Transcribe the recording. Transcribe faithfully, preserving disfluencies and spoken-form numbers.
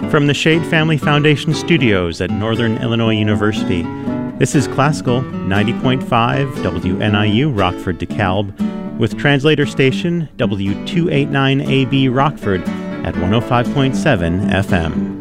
From the Shade Family Foundation Studios at Northern Illinois University, this is Classical ninety point five W N I U Rockford DeKalb with translator station W two eighty-nine A B Rockford at one oh five point seven F M.